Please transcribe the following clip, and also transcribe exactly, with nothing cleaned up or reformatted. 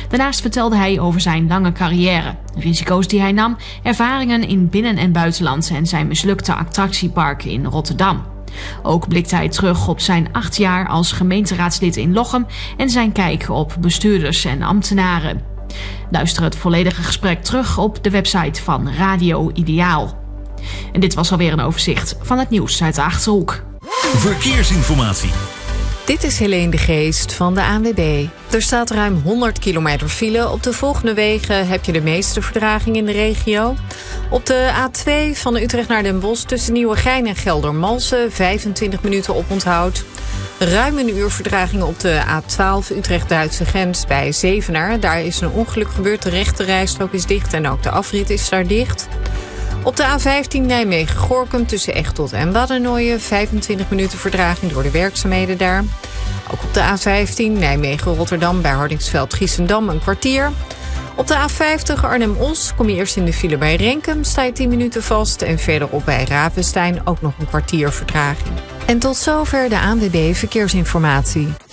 Daarnaast vertelde hij over zijn lange carrière, risico's die hij nam, ervaringen in binnen- en buitenland en zijn mislukte attractiepark in Rotterdam. Ook blikt hij terug op zijn acht jaar als gemeenteraadslid in Lochem en zijn kijk op bestuurders en ambtenaren. Luister het volledige gesprek terug op de website van Radio Ideaal. En dit was alweer een overzicht van het nieuws uit de Achterhoek. Verkeersinformatie. Dit is Helene de Geest van de A N W B. Er staat ruim honderd kilometer file. Op de volgende wegen heb je de meeste vertraging in de regio. Op de A twee van Utrecht naar Den Bosch tussen Nieuwegein en Geldermalsen vijfentwintig minuten oponthoud. Ruim een uur vertraging op de A twaalf Utrecht-Duitse grens bij Zevenaar. Daar is een ongeluk gebeurd, de rechte rijstrook is dicht en ook de afrit is daar dicht. Op de A vijftien Nijmegen-Gorinchem tussen Echteld en Waddenooien vijfentwintig minuten vertraging door de werkzaamheden daar. Ook op de A vijftien Nijmegen-Rotterdam bij Hardingsveld-Giessendam een kwartier. Op de A vijftig Arnhem-Os kom je eerst in de file bij Renkum, sta je tien minuten vast. En verderop bij Ravenstein ook nog een kwartier vertraging. En tot zover de A N W B Verkeersinformatie.